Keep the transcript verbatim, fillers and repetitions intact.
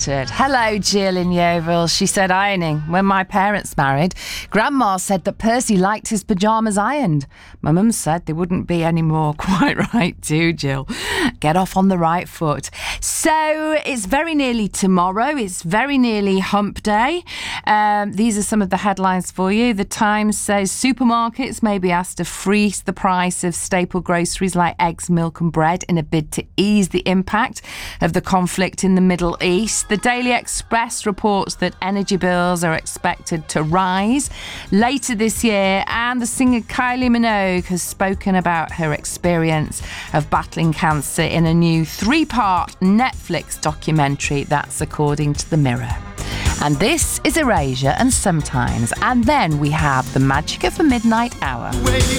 Unfiltered. Hello, Jill in Yeovil. She said ironing. When my parents married, Grandma said that Percy liked his pyjamas ironed. My mum said they wouldn't be any more. Quite right too, Jill. Get off on the right foot. So it's very nearly tomorrow. It's very nearly hump day. Um, these are some of the headlines for you. The Times says supermarkets may be asked to freeze the price of staple groceries like eggs, milk and bread in a bid to ease the impact of the conflict in the Middle East. The Daily Express reports that energy bills are expected to rise later this year, and the singer Kylie Minogue has spoken about her experience of battling cancer in a new three-part Netflix documentary. That's according to The Mirror. And this is Erasure and Sometimes, and then we have the magic of the midnight hour.